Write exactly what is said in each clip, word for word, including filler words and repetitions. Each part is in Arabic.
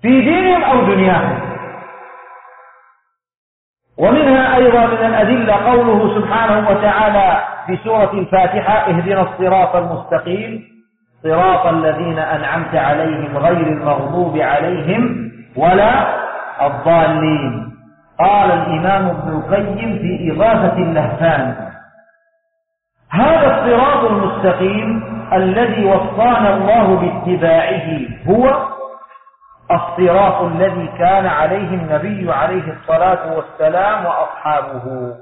في دينهم أو دنياهم. ومنها أيضا من الأدلة قوله سبحانه وتعالى في سورة الفاتحة: اهدنا الصراط المستقيم صراط الذين أنعمت عليهم غير المغضوب عليهم ولا الضالين. قال الإمام ابن القيم في إغاثة اللهفان: هذا الصراط المستقيم الذي وصانا الله باتباعه هو الصراط الذي كان عليه النبي عليه الصلاة والسلام وأصحابه،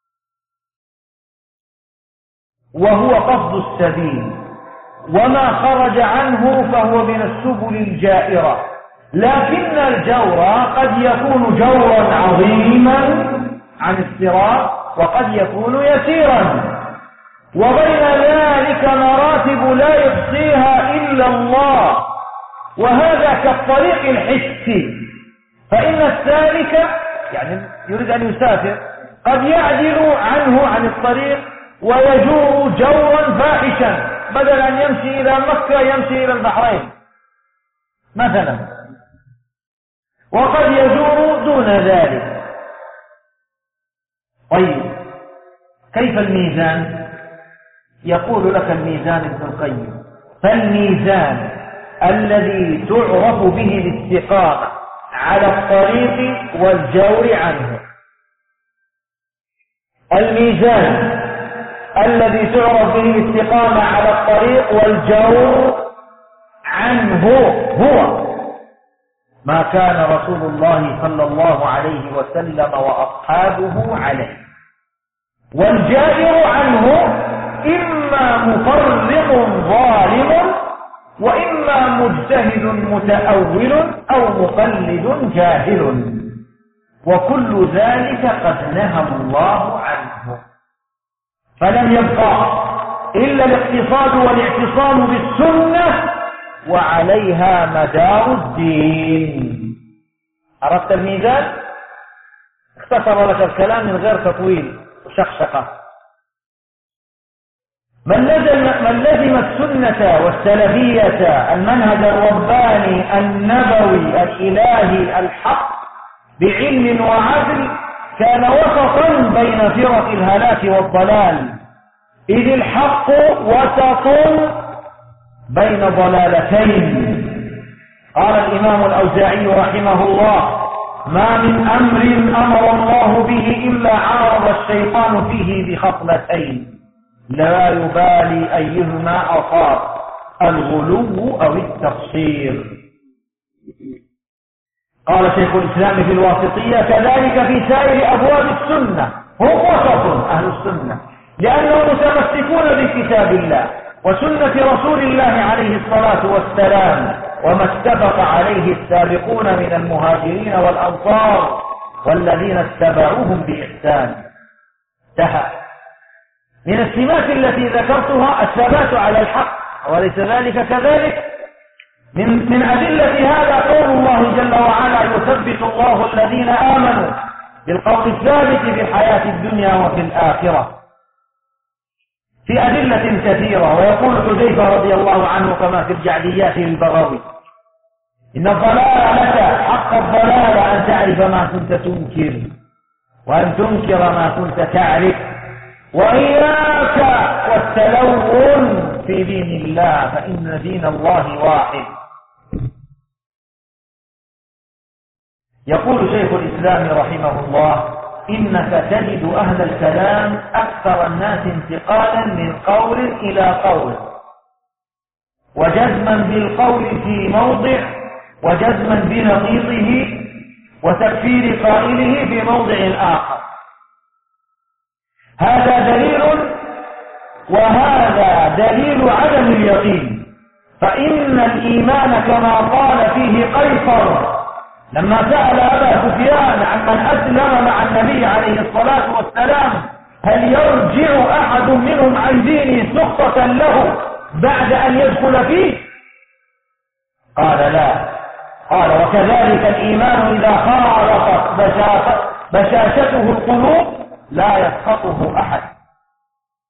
وهو قصد السبيل، وما خرج عنه فهو من السبل الجائرة. لكن الجور قد يكون جورا عظيما عن الصراط وقد يكون يسيرا، وبين ذلك مراتب لا يحصيها إلا الله، وهذا كالطريق الحسي، فإن السالك يعني يريد أن يسافر قد يعدل عنه عن الطريق ويجور جورا فاحشا، بدل أن يمشي إلى مكة يمشي إلى البحرين مثلا، وقد يجور دون ذلك. طيب كيف الميزان؟ يقول لك الميزان ابن القيم: فالميزان الذي تعرف به الاستقامة على الطريق والجور عنه، الميزان الذي تعرف به الاستقامة على الطريق والجور عنه هو ما كان رسول الله صلى الله عليه وسلم وأصحابه عليه، والجائر عنه إما مفرط ظالم وإما مجتهد متأول أو مقلد جاهل، وكل ذلك قد نهى الله عنه، فلم يبقى إلا الاقتصاد والاعتصام بالسنة وعليها مدار الدين. عرفت الميزان؟ اختصر لك الكلام من غير تطويل وشخشقة. من لزم, من لزم السنة والسلفية المنهج الرباني النبوي الإلهي الحق بعلم وعدل كان وسطا بين فرق الهلاك والضلال، إذ الحق وسط بين ضلالتين. قال الإمام الأوزاعي رحمه الله: ما من أمر أمر الله به إلا عارض الشيطان فيه بخصلتين لا يبالي أيهما أصاب، الغلو أو التقصير. قال شيخ الإسلام في الواسطية: كذلك في سائر أبواب السنة هم وسط أهل السنة، لأنهم متمسكون بكتاب الله وسنة رسول الله عليه الصلاة والسلام، وما اتفق عليه السابقون من المهاجرين والأنصار والذين اتبعوهم بإحسان. انتهى. من السمات التي ذكرتها الثبات على الحق، وليس ذلك كذلك. من, من أدلة هذا قول الله جل وعلا: يثبت الله الذين آمنوا بالقول الثابت في الحياة الدنيا وفي الآخرة، في أدلة كثيرة. ويقول حذيفة رضي الله عنه كما في الجعليات للبغوي: إن الضلالة حق الضلال أن تعرف ما كنت تنكر وأن تنكر ما كنت تعرف، وإياك والتلون في دين الله فإن دين الله واحد. يقول شيخ الإسلام رحمه الله: إنك تجد أهل الكلام أكثر الناس انتقالا من قول إلى قول، وجزما بالقول في موضع وجزما بنقيضه، وتكفير قائله في موضع آخر. هذا دليل وهذا دليل عدم اليقين، فإن الإيمان كما قال فيه قيصر لما سأل أبا سفيان عن من أسلم مع النبي عليه الصلاة والسلام: هل يرجع أحد منهم عن دينه سخطة له بعد أن يدخل فيه؟ قال لا. قال: وكذلك الإيمان إذا خالطت بشاشته القلوب لا يسخطه أحد.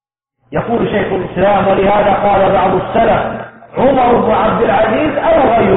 يقول شيخ الإسلام: ولهذا قال بعض السلف: عمر بن عبد العزيز أو غيره